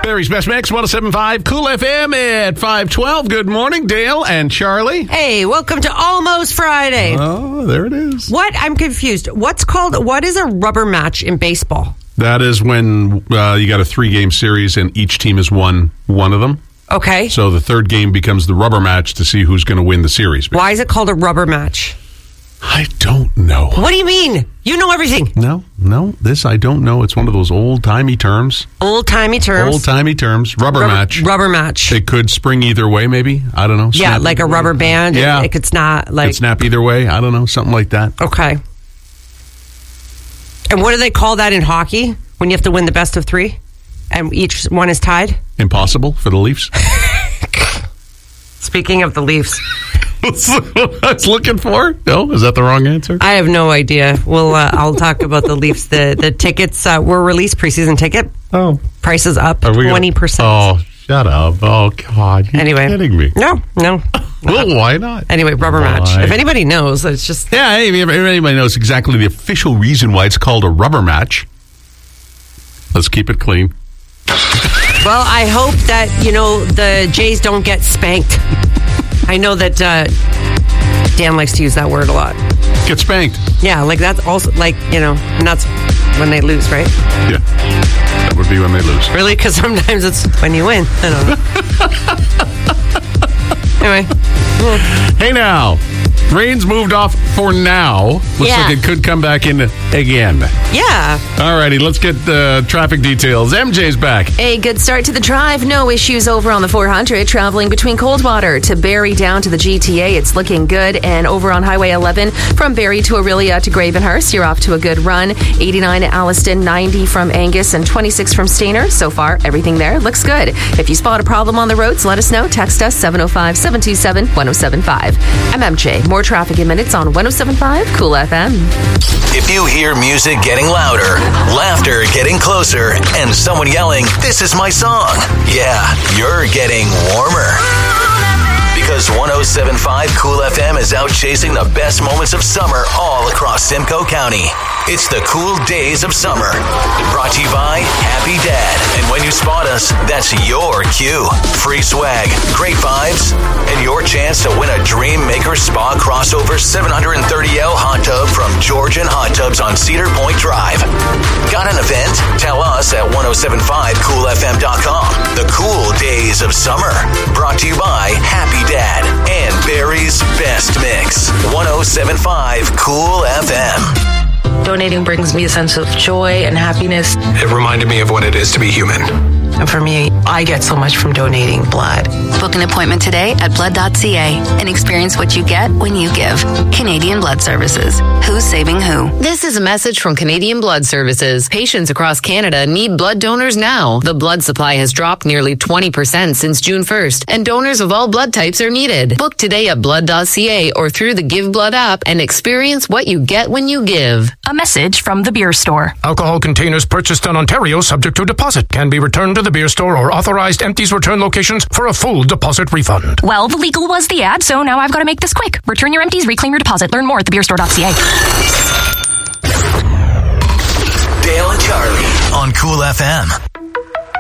Barry's Best Mix, 107.5 Cool FM at 512. Good morning, Dale and Charlie. Hey, welcome to Almost Friday. Oh, there it is. What? I'm confused. What is a rubber match in baseball? That is when you got a 3-game series and each team has won one of them. Okay. So the third game becomes the rubber match to see who's going to win the series. Why is it called a rubber match? I don't know. What do you mean? You know everything. No, this I don't know. It's one of those old-timey terms. Old-timey terms. Rubber match. Rubber match. It could spring either way, maybe. I don't know. Yeah, like a rubber band. Yeah. It could snap. It could snap either way. I don't know. Something like that. Okay. And what do they call that in hockey when you have to win the best of 3 and each one is tied? Impossible for the Leafs. Speaking of the Leafs. That's what I was looking for. No, is that the wrong answer? I have no idea. I'll talk about the Leafs. The tickets were released, preseason ticket. Oh. Prices up 20%. Oh, shut up. Oh, God. You're kidding me. No. Well, why not? Anyway, rubber match. If anybody knows, it's just... Yeah, if anybody knows exactly the official reason why it's called a rubber match, let's keep it clean. Well, I hope that, the Jays don't get spanked. I know that Dan likes to use that word a lot. Get spanked. Yeah, like that's also, and that's when they lose, right? Yeah, that would be when they lose. Really? Because sometimes it's when you win. I don't know. Anyway. Hey now, rain's moved off for now. Looks like it could come back in again. Yeah. Alrighty, let's get the traffic details. MJ's back. A good start to the drive. No issues over on the 400. Traveling between Coldwater to Barrie down to the GTA. It's looking good. And over on Highway 11 from Barrie to Aurelia to Gravenhurst, you're off to a good run. 89 at Alliston, 90 from Angus, and 26 from Stainer. So far, everything there looks good. If you spot a problem on the roads, let us know. Text us 705-727-1075. I'm MJ. More traffic in minutes on 107.5 Cool FM. If you hear music getting louder, laughter getting closer, and someone yelling, "This is my song," yeah, you're getting warmer. Because 107.5 Cool FM is out chasing the best moments of summer all across Simcoe County. It's the Cool Days of Summer. Brought to you by Happy Dad. And when you spot us, that's your cue. Free swag, great vibes, and your chance to win a Dream Maker Spa Crossover 730L hot tub from Georgian Hot Tubs on Cedar Point Drive. Got an event? Tell us at 1075coolfm.com. The Cool Days of Summer. Brought to you by Happy Dad and Barry's Best Mix. 107.5 Cool FM. Donating brings me a sense of joy and happiness. It reminded me of what it is to be human. And for me, I get so much from donating blood. Book an appointment today at blood.ca and experience what you get when you give. Canadian Blood Services. Who's saving who? This is a message from Canadian Blood Services. Patients across Canada need blood donors now. The blood supply has dropped nearly 20% since June 1st, and donors of all blood types are needed. Book today at blood.ca or through the Give Blood app and experience what you get when you give. A message from the beer store. Alcohol containers purchased in Ontario subject to deposit can be returned to the beer store or authorized empties return locations for a full deposit refund. Well, the legal was the ad, so now I've got to make this quick. Return your empties, reclaim your deposit. Learn more at thebeerstore.ca. Dale and Charlie on Cool FM.